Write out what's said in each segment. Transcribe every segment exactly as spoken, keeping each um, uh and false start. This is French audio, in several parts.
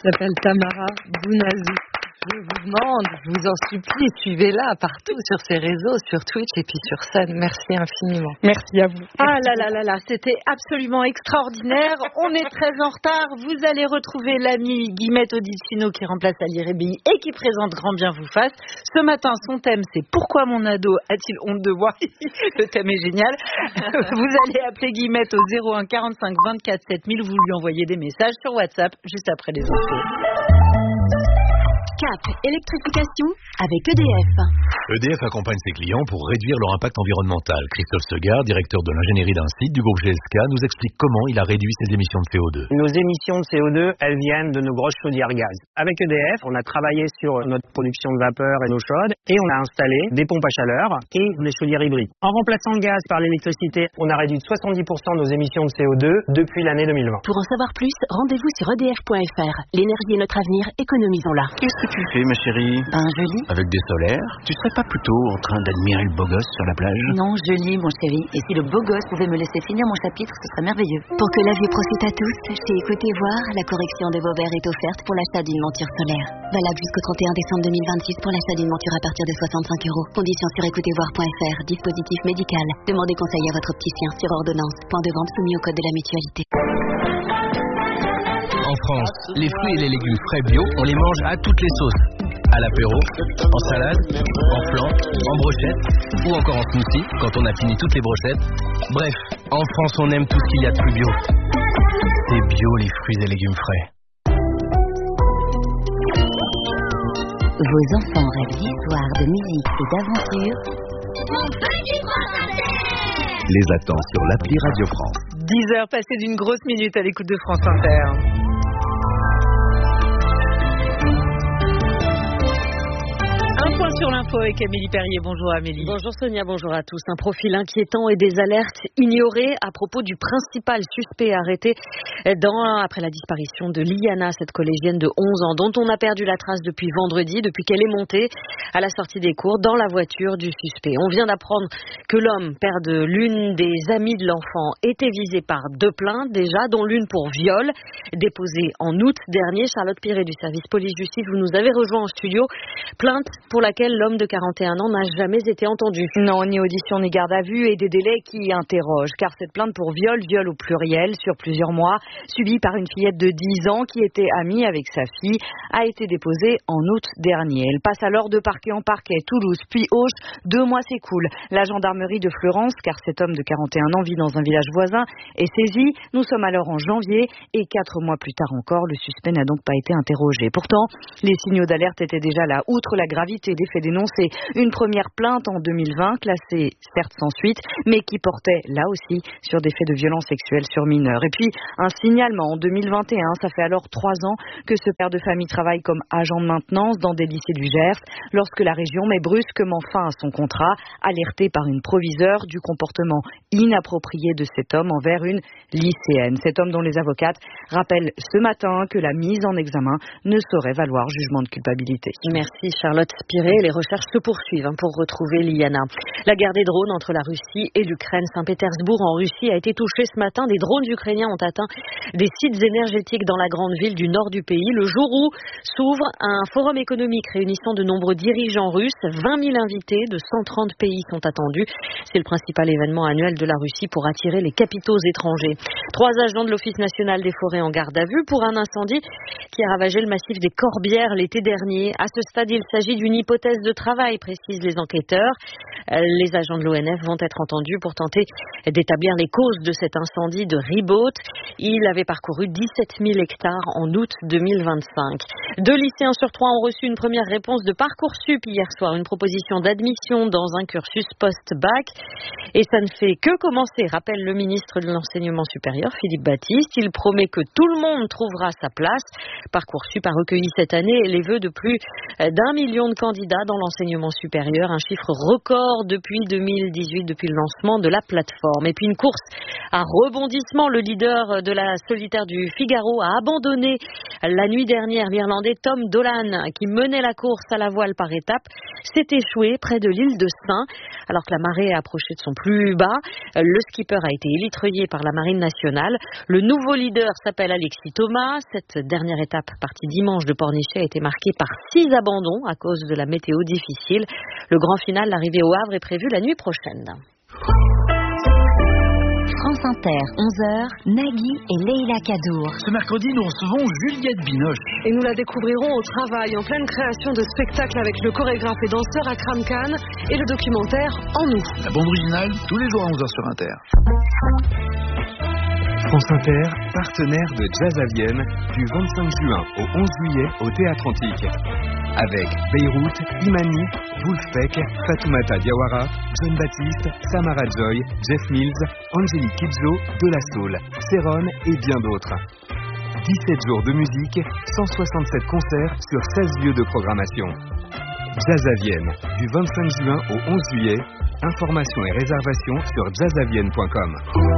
s'appelle Tamara Bounazou. Je vous demande, je vous en supplie, suivez-la partout sur ses réseaux, sur Twitch et puis sur scène. Merci infiniment. Merci à vous. Ah là là là là, c'était absolument extraordinaire. On est très en retard. Vous allez retrouver l'amie Guillemette Odissino qui remplace Ali Rebi et qui présente Grand Bien vous fasse. Ce matin, son thème, c'est pourquoi mon ado a-t-il honte de moi? Le thème est génial. Vous allez appeler Guillemette au zéro un quarante-cinq vingt-quatre sept mille. Vous lui envoyez des messages sur WhatsApp juste après les infos. Cap électrification avec E D F. E D F accompagne ses clients pour réduire leur impact environnemental. Christophe Segard, directeur de l'ingénierie d'un site du groupe G S K, nous explique comment il a réduit ses émissions de C O deux. Nos émissions de C O deux, elles viennent de nos grosses chaudières gaz. Avec E D F, on a travaillé sur notre production de vapeur et nos chaudes et on a installé des pompes à chaleur et des chaudières hybrides. En remplaçant le gaz par l'électricité, on a réduit de soixante-dix pour cent nos émissions de C O deux depuis l'année deux mille vingt. Pour en savoir plus, rendez-vous sur E D F point F R. L'énergie est notre avenir, économisons-la. Qu'est-ce que tu fais, ma chérie? Ben, je lis. Avec des solaires? Tu serais pas plutôt en train d'admirer le beau gosse sur la plage? Non, je lis, mon chéri. Et si le beau gosse pouvait me laisser finir mon chapitre, ce serait merveilleux. Pour que la vie profite à tous, chez Écoutez Voir, la correction de vos verres est offerte pour l'achat d'une monture solaire. Valable jusqu'au trente et un décembre deux mille vingt-six pour l'achat d'une monture à partir de soixante-cinq euros. Conditions sur écoutez voir point F R. Dispositif médical. Demandez conseil à votre opticien sur ordonnance. Point de vente soumis au code de la mutualité. En France, les fruits et les légumes frais bio, on les mange à toutes les sauces. À l'apéro, en salade, en flan, en brochette ou encore en smoothie quand on a fini toutes les brochettes. Bref, en France, on aime tout ce qu'il y a de plus bio. C'est bio les fruits et légumes frais. Vos enfants rêvent d'histoire, de musique et d'aventure. Mon petit prince Inter les attend sur l'appli Radio France. dix heures passées d'une grosse minute à l'écoute de France Inter. Un point sur l'info avec Amélie Perrier. Bonjour Amélie. Bonjour Sonia, bonjour à tous. Un profil inquiétant et des alertes ignorées à propos du principal suspect arrêté dans, après la disparition de Liana, cette collégienne de onze ans dont on a perdu la trace depuis vendredi, depuis qu'elle est montée à la sortie des cours dans la voiture du suspect. On vient d'apprendre que l'homme, père de l'une des amies de l'enfant, était visé par deux plaintes déjà, dont l'une pour viol, déposée en août dernier. Charlotte Piré du service police-justice, vous nous avez rejoint en studio. Plainte pour laquelle l'homme de quarante et un ans n'a jamais été entendu. Non, ni audition ni garde à vue et des délais qui interrogent. Car cette plainte pour viol, viol au pluriel, sur plusieurs mois, subie par une fillette de dix ans qui était amie avec sa fille, a été déposée en août dernier. Elle passe alors de parquet en parquet, Toulouse, puis Auch. Deux mois s'écoulent. La gendarmerie de Fleurance, car cet homme de quarante et un ans vit dans un village voisin, est saisi. Nous sommes alors en janvier et quatre mois plus tard encore, le suspect n'a donc pas été interrogé. Pourtant, les signaux d'alerte étaient déjà là. Outre la gravité des faits dénoncés, une première plainte en deux mille vingt, classée certes sans suite, mais qui portait là aussi sur des faits de violence sexuelle sur mineurs. Et puis un signalement en deux mille vingt et un, ça fait alors trois ans que ce père de famille travaille comme agent de maintenance dans des lycées du Gers, lorsque la région met brusquement fin à son contrat, alerté par une proviseure du comportement inapproprié de cet homme envers une lycéenne. Cet homme dont les avocates rappellent ce matin que la mise en examen ne saurait valoir jugement de culpabilité. Merci Charlotte Piré. Les recherches se poursuivent pour retrouver Liana. La guerre des drones entre la Russie et l'Ukraine. Saint-Pétersbourg en Russie a été touchée ce matin. Des drones ukrainiens ont atteint des sites énergétiques dans la grande ville du nord du pays. Le jour où s'ouvre un forum économique réunissant de nombreux dirigeants russes. vingt mille invités de cent trente pays sont attendus. C'est le principal événement annuel de la Russie pour attirer les capitaux étrangers. Trois agents de l'Office national des forêts en garde à vue pour un incendie qui a ravagé le massif des Corbières l'été dernier. À ce stade, il s'agit d'une hypothèse de travail, précisent les enquêteurs. Les agents de l'O N F vont être entendus pour tenter d'établir les causes de cet incendie de Ribaute. Il avait parcouru dix-sept mille hectares en août deux mille vingt-cinq. Deux lycéens sur trois ont reçu une première réponse de Parcoursup hier soir, une proposition d'admission dans un cursus post-bac. Et ça ne fait que commencer, rappelle le ministre de l'Enseignement supérieur, Philippe Baptiste. Il promet que tout le monde trouvera sa place. Parcoursup a recueilli cette année les vœux de plus d'un million de candidats dans l'enseignement supérieur, un chiffre record depuis deux mille dix-huit, depuis le lancement de la plateforme. Et puis une course à rebondissement, le leader de la solitaire du Figaro a abandonné La nuit dernière, l'Irlandais Tom Dolan, qui menait la course à la voile par étapes, s'est échoué près de l'île de Sein. Alors que la marée a approché de son plus bas, le skipper a été élitreillé par la Marine nationale. Le nouveau leader s'appelle Alexis Thomas. Cette dernière étape, partie dimanche de Pornichet, a été marquée par six abandons à cause de la météo difficile. Le grand final, l'arrivée au Havre, est prévu la nuit prochaine. France Inter, onze heures, Nagui et Leïla Kadour. Ce mercredi, nous recevons Juliette Binoche. Et nous la découvrirons au travail, en pleine création de spectacles avec le chorégraphe et danseur Akram Khan et le documentaire En nous. La bande originale, tous les jours à onze heures sur Inter. France Inter, partenaire de Jazz à Vienne, du vingt-cinq juin au onze juillet au Théâtre Antique. Avec Beyrouth, Imani, Wolfpack, Fatoumata Diawara, John Baptiste, Samara Joy, Jeff Mills, Angélique Kidjo, De La Soul, Céron et bien d'autres. dix-sept jours de musique, cent soixante-sept concerts sur seize lieux de programmation. Jazz à Vienne, du vingt-cinq juin au onze juillet. Informations et réservations sur jazz à vienne point com.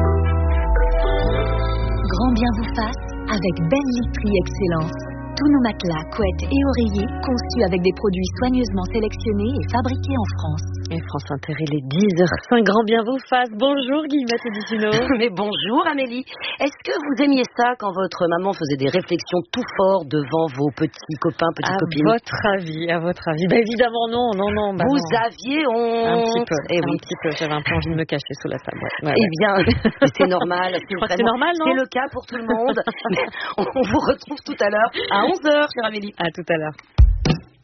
Grand bien vous fasse avec Belle Literie Excellence. Tous nos matelas, couettes et oreillers conçus avec des produits soigneusement sélectionnés et fabriqués en France. Et France Inter, il est dix heures cinq. Grand bien vous fasse. Bonjour Guillemette Odissino. Mais bonjour Amélie. Est-ce que vous aimiez ça quand votre maman faisait des réflexions tout fort devant vos petits copains, petites à copines? À votre avis, à votre avis. Bah évidemment non, non, non. Bah vous non. aviez honte. Un petit peu, eh un oui. petit peu. J'avais un peu envie de me cacher sous la table. Ouais, ouais, eh ouais. bien, c'est normal. Je crois que c'est normal, non? C'est le cas pour tout le monde. On vous retrouve tout à l'heure à onze heures, chère Amélie. À tout à l'heure.